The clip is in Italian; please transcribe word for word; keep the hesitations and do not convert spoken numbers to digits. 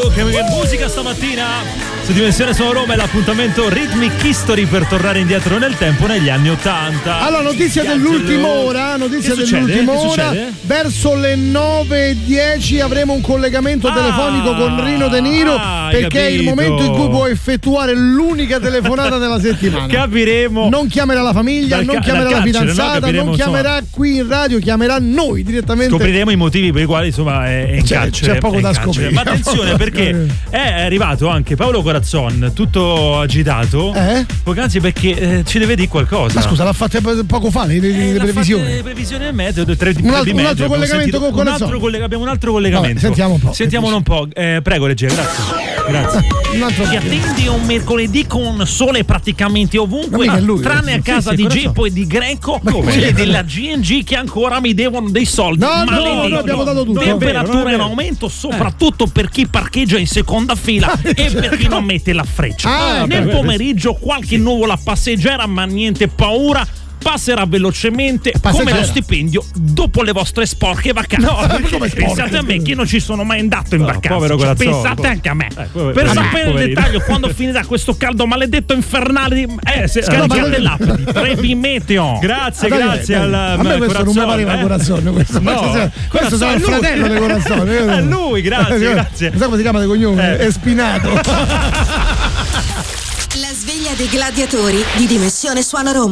wow, che, che musica stamattina su Dimensione Suono Roma. È l'appuntamento Rhythmic History per tornare indietro nel tempo negli anni ottanta. Allora, notizia dell'ultima ora, notizia che dell'ultima che ora. succede? Verso le nove e dieci avremo un collegamento ah, telefonico con Rino De Niro, ah, perché è il momento in cui può effettuare l'unica telefonata della settimana. Capiremo. Non chiamerà la famiglia, Dal non ca- chiamerà la carcere, fidanzata, no? Capiremo, non chiamerà insomma, qui in radio, chiamerà noi direttamente. Scopriremo i motivi per i quali insomma è, è in c'è, carcere. c'è poco da carcere. scoprire. Ma attenzione, perché è arrivato anche Paolo Corazzon, tutto agitato. Eh? Poc'anzi, perché eh, ci deve dire qualcosa. Ma scusa, l'ha fatta poco fa le, le, Eh, le previsioni. Le previsioni del meteo, tre, Un altro- di un meteo, altro abbiamo collegamento sentito- con un Corazzon. altro collega- Abbiamo un altro collegamento. Vabbè, sentiamo un po'. Sentiamolo un po'. Eh, prego, regia, grazie. Grazie. Un altro Ti attendi un mercoledì con sole praticamente Ma ovunque, mica è lui, tranne eh. a casa Sì, sì, di Corazzon. Geppo e di Greco, come? quelli della G and G che ancora mi devono dei soldi. No, no, maledetti. noi abbiamo dato tutto. Temperature Non è vero. in aumento, soprattutto per chi parcheggia in seconda fila e per chi non mette la freccia. Ah, Nel vabbè, pomeriggio qualche nuvola passeggera, ma niente paura. Passerà velocemente Passeggera. come lo stipendio dopo le vostre sporche vacanze. No, perché come sporche? Pensate a me che non ci sono mai andato in No, vacanza. povero Cioè, Corazzon, pensate povero. anche a me. Eh, povero- per eh, sapere il poverino. dettaglio quando finirà questo caldo maledetto infernale di eh, se- scaricate no, ma- l'app di Trebi Meteo. Grazie, Ah, dai, grazie dai, al a me questo non mi pareva eh. Corazzon, questo, No, questo, sarà- questo sarà il Corazzon, fratello lui. di Corazzon. È lui, grazie, grazie. Non so come si chiama di cognome, Eh. è Spinato. La sveglia dei gladiatori di Dimensione Suono Roma.